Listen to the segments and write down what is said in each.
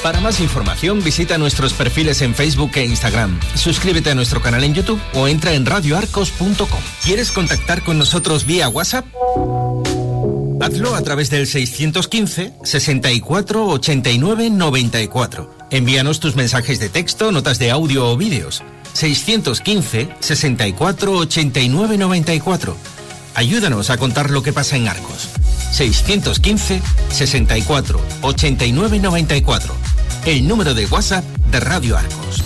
Para más información visita nuestros perfiles en Facebook e Instagram, suscríbete a nuestro canal en YouTube o entra en radioarcos.com. ¿Quieres contactar con nosotros vía WhatsApp? Hazlo a través del 615 64 89 94. Envíanos tus mensajes de texto, notas de audio o vídeos. 615 64 89 94. Ayúdanos a contar lo que pasa en Arcos. 615 64 89 94. El número de WhatsApp de Radio Arcos.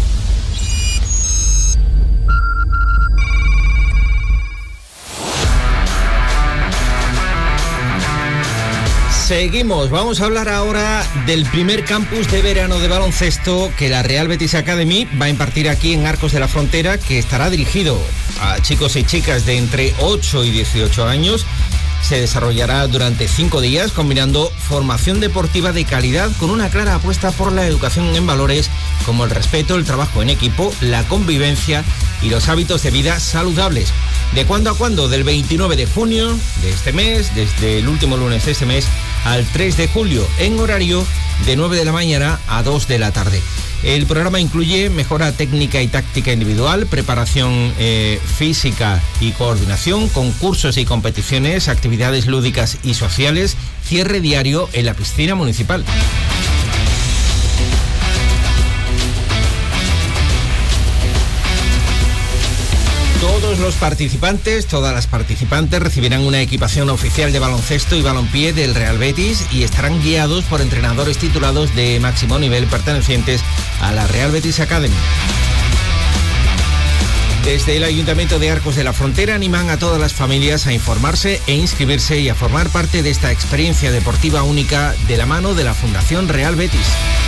Seguimos, vamos a hablar ahora del primer campus de verano de baloncesto que la Real Betis Academy va a impartir aquí en Arcos de la Frontera, que estará dirigido a chicos y chicas de entre 8 y 18 años. Se desarrollará durante 5 días, combinando formación deportiva de calidad con una clara apuesta por la educación en valores como el respeto, el trabajo en equipo, la convivencia y los hábitos de vida saludables. ¿De cuándo a cuándo? Del 29 de junio de este mes, desde el último lunes de este mes, al 3 de julio, en horario de 9 de la mañana a 2 de la tarde. El programa incluye mejora técnica y táctica individual, preparación física y coordinación, concursos y competiciones, actividades lúdicas y sociales, cierre diario en la piscina municipal. Todos los participantes, todas las participantes recibirán una equipación oficial de baloncesto y balompié del Real Betis y estarán guiados por entrenadores titulados de máximo nivel pertenecientes a la Real Betis Academy. Desde el Ayuntamiento de Arcos de la Frontera animan a todas las familias a informarse e inscribirse y a formar parte de esta experiencia deportiva única de la mano de la Fundación Real Betis.